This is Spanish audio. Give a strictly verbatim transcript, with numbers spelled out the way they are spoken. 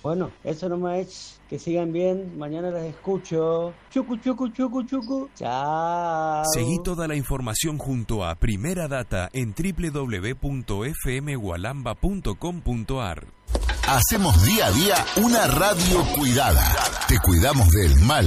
Bueno, eso nomás es. Que sigan bien. Mañana las escucho. Chucu, chucu, chucu, chucu. Chao. Seguí toda la información junto a Primera Data en doble u doble u doble u punto f m gualamba punto com punto a r. Hacemos día a día una radio cuidada. Te cuidamos del mal